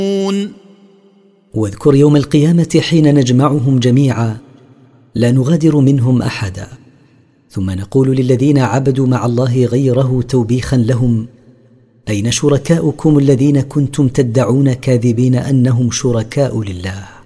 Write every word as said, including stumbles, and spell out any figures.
واذكر يوم القيامة حين نجمعهم جميعا لا نغادر منهم أحدا، ثم نقول للذين عبدوا مع الله غيره توبيخا لهم: أين شركاؤكم الذين كنتم تدعون كاذبين أنهم شركاء لله؟